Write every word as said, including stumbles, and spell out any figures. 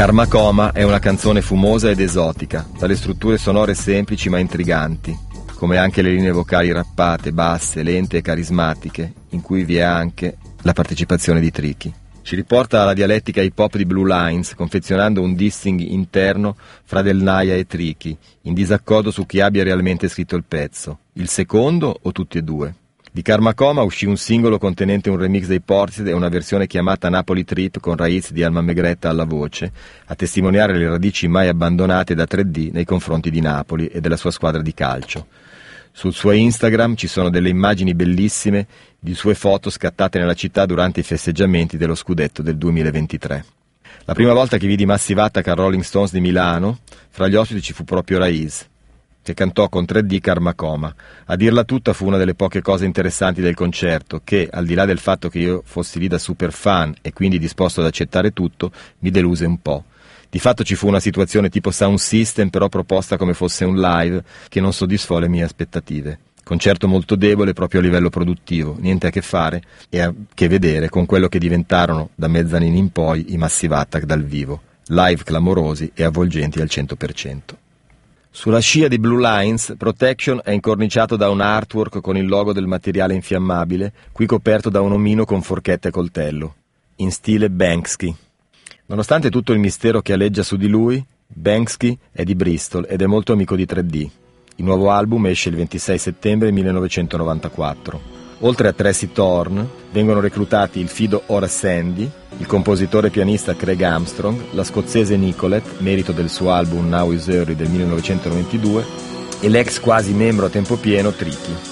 Karma Coma è una canzone fumosa ed esotica, dalle strutture sonore semplici ma intriganti, come anche le linee vocali rappate, basse, lente e carismatiche, in cui vi è anche la partecipazione di Tricky. Ci riporta alla dialettica hip hop di Blue Lines, confezionando un dissing interno fra Del Naja e Tricky, in disaccordo su chi abbia realmente scritto il pezzo, il secondo o tutti e due. Di Karma Coma uscì un singolo contenente un remix dei Portishead e una versione chiamata Napoli Trip con Raiz di Alma Megretta alla voce, a testimoniare le radici mai abbandonate da tre D nei confronti di Napoli e della sua squadra di calcio. Sul suo Instagram ci sono delle immagini bellissime di sue foto scattate nella città durante i festeggiamenti dello scudetto del duemilaventitré. La prima volta che vidi Massive Attack al Rolling Stones di Milano, fra gli ospiti ci fu proprio Raiz, che cantò con tre D Karma Coma. A dirla tutta fu una delle poche cose interessanti del concerto che, al di là del fatto che io fossi lì da super fan e quindi disposto ad accettare tutto, mi deluse un po'. Di fatto ci fu una situazione tipo Sound System, però proposta come fosse un live, che non soddisfò le mie aspettative. Concerto molto debole proprio a livello produttivo, niente a che fare e a che vedere con quello che diventarono da Mezzanini in poi i Massive Attack dal vivo, live clamorosi e avvolgenti al cento per cento. Sulla scia di Blue Lines, Protection è incorniciato da un artwork con il logo del materiale infiammabile, qui coperto da un omino con forchetta e coltello, in stile Banksy. Nonostante tutto il mistero che aleggia su di lui, Banksy è di Bristol ed è molto amico di tre D. Il nuovo album esce il ventisei settembre millenovecentonovantaquattro. Oltre a Tracy Thorn, vengono reclutati il fido Horace Sandy, il compositore e pianista Craig Armstrong, la scozzese Nicolette, merito del suo album Now Is Early del millenovecentoventidue, e l'ex quasi membro a tempo pieno Tricky.